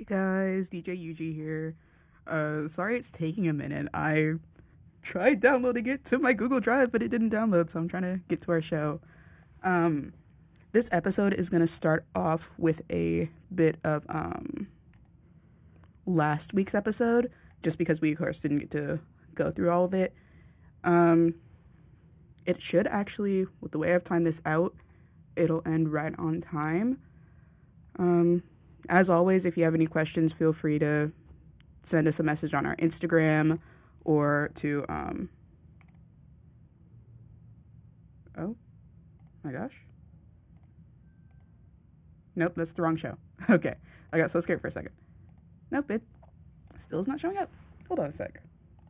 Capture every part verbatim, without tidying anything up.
Hey guys, D J U G here. Uh, sorry it's taking a minute. I tried downloading it to my Google Drive, but it didn't download, so I'm trying to get to our show. Um, this episode is going to start off with a bit of um, last week's episode, just because we, of course, didn't get to go through all of it. Um, it should actually, with the way I've timed this out, it'll end right on time. Um... As always, if you have any questions, feel free to send us a message on our Instagram or to, um, oh my gosh. Nope, that's the wrong show. Okay, I got so scared for a second. Nope, it still is not showing up. Hold on a sec.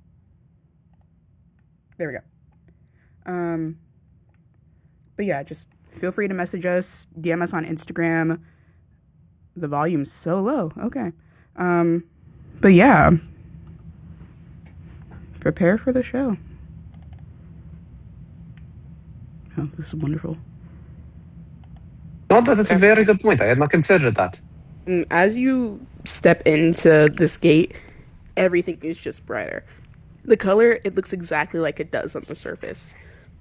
There we go. Um, but yeah, just feel free to message us, D M us on Instagram. The volume's so low. Okay. Um, but yeah. Prepare for the show. Oh, this is wonderful. No, that's a very good point. I had not considered that. As you step into this gate, everything is just brighter. The color, it looks exactly like it does on the surface.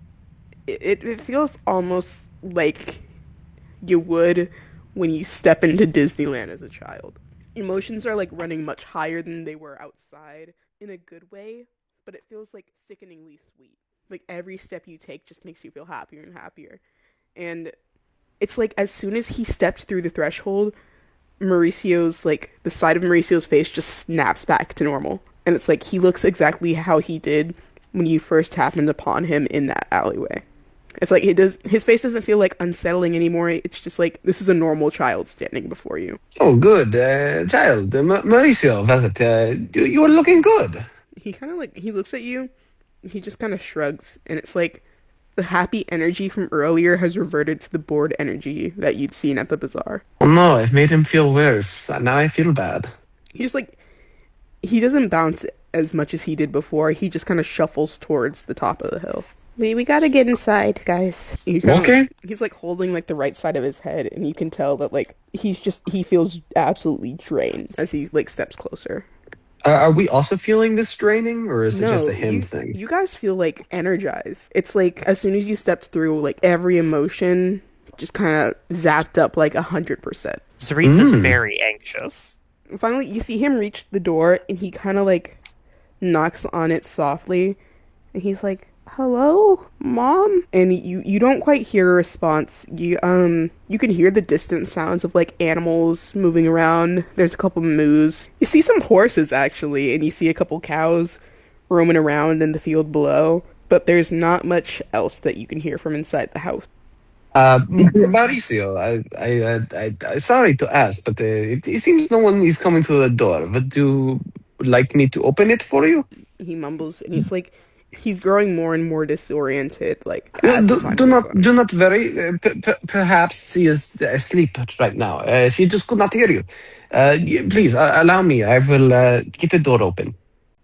It, it, it feels almost like you would when you step into Disneyland as a child. Emotions are like running much higher than they were outside in a good way, but it feels like sickeningly sweet. Like every step you take just makes you feel happier and happier. And it's like as soon as he stepped through the threshold, Mauricio's like the side of Mauricio's face just snaps back to normal. And it's like he looks exactly how he did when you first happened upon him in that alleyway. It's like it does. His face doesn't feel like unsettling anymore. It's just like this is a normal child standing before you. Oh, good. Uh, child, uh, M- Mauricio, was it? Uh, you, you are looking good. He kind of like, he looks at you, he just kind of shrugs, and it's like the happy energy from earlier has reverted to the bored energy that you'd seen at the bazaar. Oh no, I've made him feel worse. Now I feel bad. He just like, he doesn't bounce as much as he did before. He just kind of shuffles towards the top of the hill. We, we gotta get inside, guys. He's okay. Of, he's like holding like the right side of his head, and you can tell that like he's just he feels absolutely drained as he like steps closer. Uh, are we also feeling this draining, or is no, it just a him you, thing? You guys feel like energized. It's like as soon as you stepped through, like every emotion just kind of zapped up like a hundred percent. Cerise mm. is very anxious. Finally, you see him reach the door, and he kind of like knocks on it softly, and he's like, "Hello, Mom?" And you, you don't quite hear a response. You um you can hear the distant sounds of like animals moving around. There's a couple moos. You see some horses actually, and you see a couple cows roaming around in the field below. But there's not much else that you can hear from inside the house. Uh, Mauricio, I, I, I, I, sorry to ask, but uh, it, it seems no one is coming to the door. Would you like me to open it for you? He mumbles, and he's like, he's growing more and more disoriented. Like, well, do, do not, on. do not worry. Uh, p- p- perhaps she is asleep right now. Uh, she just could not hear you. Uh, please uh, allow me. I will uh, get the door open.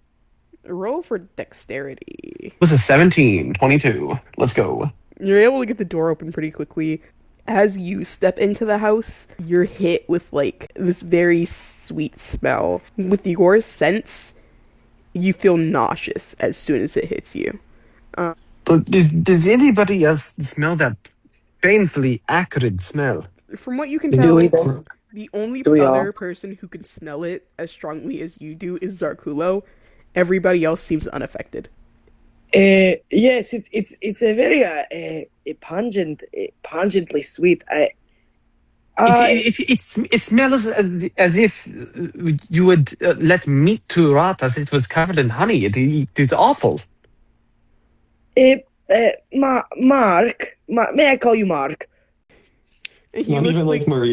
Roll for dexterity. It was a seventeen, twenty-two. Let's go. You're able to get the door open pretty quickly. As you step into the house, you're hit with like this very sweet smell. With your sense, you feel nauseous as soon as it hits you. Uh, does, does anybody else smell that painfully acrid smell? From what you can tell, the only other person who can smell it as strongly as you do is Zarkulo. Everybody else seems unaffected. Uh, yes, it's it's it's a very uh, uh, pungent, uh, pungently sweet. I, uh, it, it, it, it smells as if you would uh, let meat to rot as it was covered in honey. It, it, it's awful. Uh, uh, Ma- Mark, Ma- may I call you Mark? He Not even like, like Marie.